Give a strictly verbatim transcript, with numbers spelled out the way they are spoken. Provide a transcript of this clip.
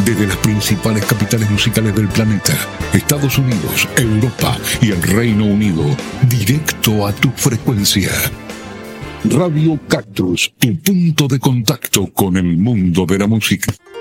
desde las principales capitales musicales del planeta, Estados Unidos, Europa y el Reino Unido, directo a tu frecuencia. Radio Cactus, tu punto de contacto con el mundo de la música.